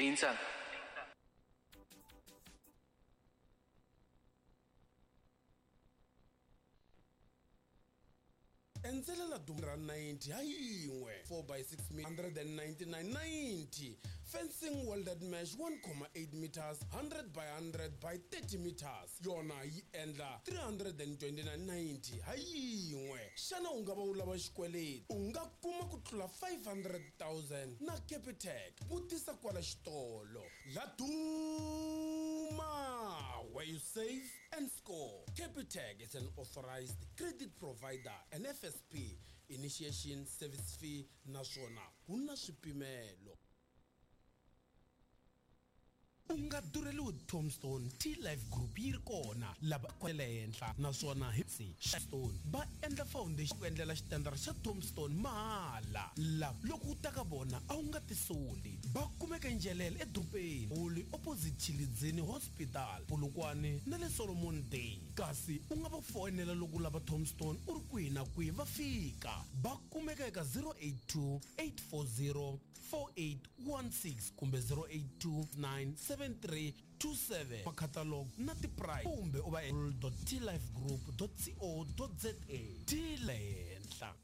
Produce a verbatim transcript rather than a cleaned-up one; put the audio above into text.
Dinsang. Enzelela dumra ninety hayingwe four by six one hundred ninety-nine ninety. Fencing welded mesh one point eight meters one hundred by one hundred by thirty meters. Yona yi endla three hundred twenty-nine ninety hayingwe. Shana ungaba ulava xikweleti unga kuma ku tlula five hundred thousand na Capitec. Vutisa kwala xitolo. La Duma, where you save and score. Capitec is an authorized credit provider and F S P, initiation service fee naswona kuna swipimelo. Unga dureliwe Tombstone T-Life Group yi ri kona lava kwele henhla naswona hitsi Stone ba endla foundation ku endlela xitendera xa Tombstone mahala la loko u ta ka vona a wu nga tisoli ba kumeka njelele edrupeni uli opposite Chilidzini Hospital Polokwane na le Solomon Day kasi u nga va fonela loko lava Tombstone u ri kwihi na kwihi va fika ba kumeka eka zero eight two eight four zero four eight one six kumbe zero eight two nine seven three two seven makatalog na ti-price kumbe u va dot t life group dot co dot za T-Life.